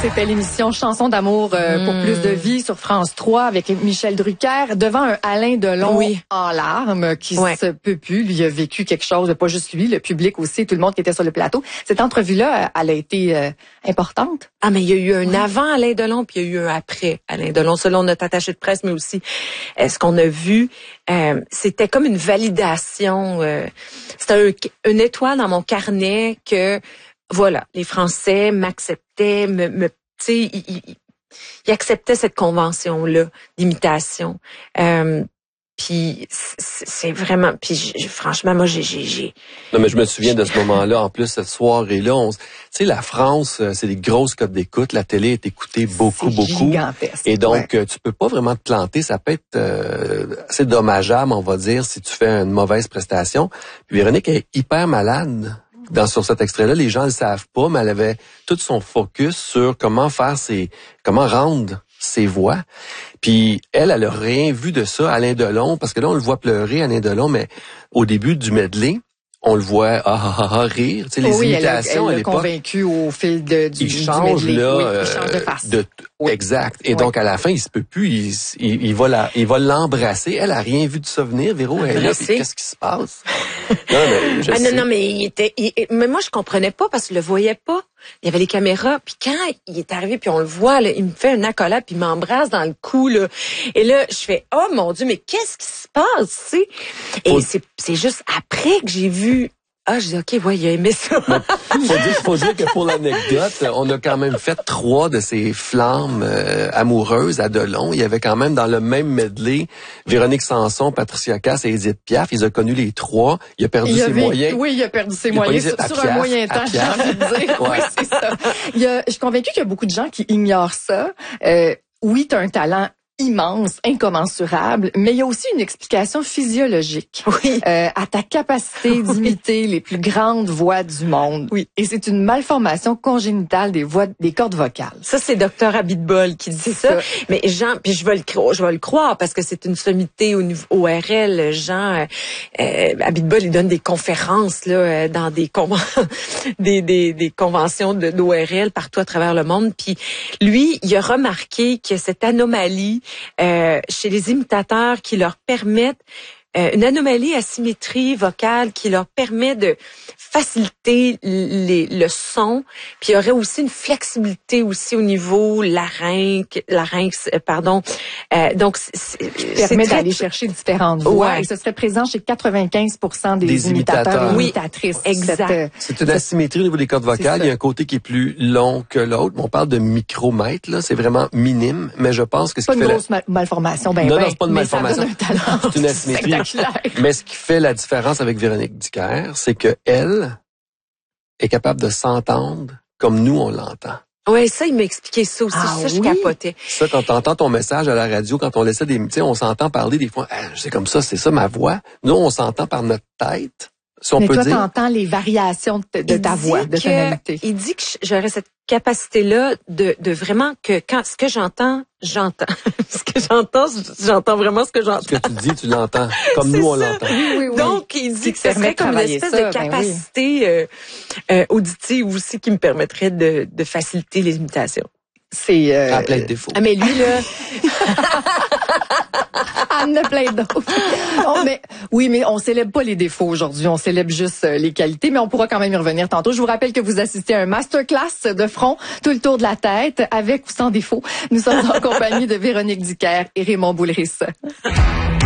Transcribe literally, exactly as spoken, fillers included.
C'était l'émission Chansons d'amour euh, mmh. pour plus de vie sur France trois avec Michel Drucker devant un Alain Delon oui. en larmes qui ouais. se peut plus. Lui a vécu quelque chose, pas juste lui, le public aussi, tout le monde qui était sur le plateau. Cette entrevue-là, elle a été euh, importante. Ah, mais il y a eu un ouais. avant Alain Delon, puis il y a eu un après Alain Delon, selon notre attaché de presse, mais aussi euh, ce qu'on a vu. Euh, c'était comme une validation. Euh, c'était un, une étoile dans mon carnet que, voilà, les Français m'acceptaient, me, me tu sais, ils, ils, ils acceptaient cette convention-là d'imitation. Euh, Puis c'est vraiment, puis je, franchement, moi j'ai, j'ai, j'ai. Non, mais je me souviens de ce moment-là. En plus, cette soirée-là, on, tu sais, la France, c'est des grosses cotes d'écoute. La télé est écoutée beaucoup, c'est beaucoup. Gigantesque. Et donc, ouais. tu peux pas vraiment te planter. Ça peut être euh, assez dommageable, on va dire, si tu fais une mauvaise prestation. Puis Véronique est hyper malade. Dans sur cet extrait-là, les gens le savent pas, mais elle avait tout son focus sur comment faire ses, comment rendre ses voix. Puis elle, elle a rien vu de ça, Alain Delon, parce que là, on le voit pleurer, Alain Delon, mais au début du medley, on le voit ah, ah, ah, ah, rire. Tu sais, les oui, imitations elle a, elle à l'époque. convaincu au fil de, du, il du change, medley. là, oui, euh, il change de face. De, oui. Exact. Et oui. donc, à la fin, il se peut plus. Il, il, il va la, il va l'embrasser. Elle a rien vu de ça venir. Véro, elle est là. Puis qu'est-ce qui se passe? non, mais je ah, sais. non, non, mais il était, il, mais moi, je comprenais pas parce que je le voyais pas. Il y avait les caméras, puis quand il est arrivé, puis on le voit, là, il me fait une accolade, puis il m'embrasse dans le cou, là. Et là, je fais, oh mon Dieu, mais qu'est-ce qui se passe, tu sais? Et faut... c'est, c'est juste après que j'ai vu. Ah, je dis, OK, ouais, il a aimé ça. faut, dire, faut dire que pour l'anecdote, on a quand même fait trois de ces flammes euh, amoureuses à Delon. Il y avait quand même dans le même medley Véronique Sanson, Patricia Cass et Édith Piaf. Ils ont connu les trois. Il a perdu il ses avait, moyens. Oui, il a perdu ses il moyens sur, sur un moyen temps, j'ai envie de dire. Ouais. Oui, c'est ça. Il y a, je suis convaincue qu'il y a beaucoup de gens qui ignorent ça. Euh, oui, tu as un talent immense, incommensurable, mais il y a aussi une explication physiologique oui. euh, à ta capacité d'imiter oui. les plus grandes voix du monde. Oui. Et c'est une malformation congénitale des voix, des cordes vocales. Ça, c'est docteur Abitbol qui dit ça. ça. Mais Jean, puis je vais le croire, je vais le croire parce que c'est une sommité au niveau O R L. Jean euh, Abitbol, il donne des conférences là dans des conven... des, des des conventions de d'O R L partout à travers le monde. Puis lui, il a remarqué que cette anomalie Euh, chez les imitateurs qui leur permettent euh, une anomalie à symétrie vocale qui leur permet de faciliter les, le son, puis il y aurait aussi une flexibilité aussi au niveau larynx, larynx, pardon. Euh, donc c'est, c'est permet d'aller chercher différentes voix ouais. et ce serait présent chez quatre-vingt-quinze pour cent des, des imitateurs et oui, imitatrices. Exact. Cette, c'est une asymétrie au niveau des cordes vocales. Il y a un côté qui est plus long que l'autre. On parle de micromètres, là, c'est vraiment minime, mais je pense que ce pas qui une fait grosse la... malformation, ben non, ben, non, c'est pas une malformation. C'est une asymétrie. Mais ce qui fait la différence avec Véronique Drucker, c'est que elle est capable de s'entendre comme nous on l'entend. Ouais, ça, il m'a expliqué ça aussi. Ah, ça, je oui? capotais. Ça, quand t'entends ton message à la radio, quand on laissait des, tu sais, on s'entend parler des fois, ah, c'est comme ça, c'est ça ma voix. Nous, on s'entend par notre tête. Si on mais peut toi, dire. t'entends les variations de, de ta voix, de tonalité. Il dit que j'aurais cette capacité-là de, de vraiment que quand ce que j'entends, j'entends. ce que j'entends, j'entends vraiment ce que j'entends. Ce que tu dis, tu l'entends. Comme nous, on l'entend. Oui, oui, oui. Donc, il dit que ce serait comme une espèce ça, de capacité ben oui. euh, euh, auditive aussi qui me permettrait de, de faciliter les imitations. C'est... Euh... À plein de défauts. Ah, mais lui, là... Elle en a plein d'autres. Oh, mais, oui, mais on célèbre pas les défauts aujourd'hui. On célèbre juste les qualités, mais on pourra quand même y revenir tantôt. Je vous rappelle que vous assistez à un masterclass de front, tout le tour de la tête, avec ou sans défaut. Nous sommes en compagnie de Véronique Drucker et Raymond Boulris.